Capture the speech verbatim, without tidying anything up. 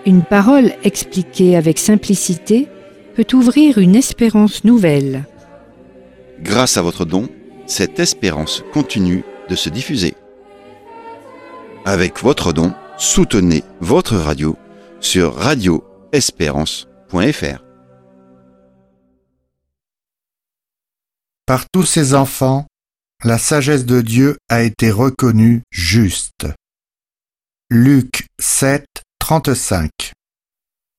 Une parole expliquée avec simplicité peut ouvrir une espérance nouvelle. Grâce à votre don, cette espérance continue de se diffuser. Avec votre don, soutenez votre radio sur radio espérance point f r. Par tous ses enfants, la sagesse de Dieu a été reconnue juste. Luc sept, trente-cinq.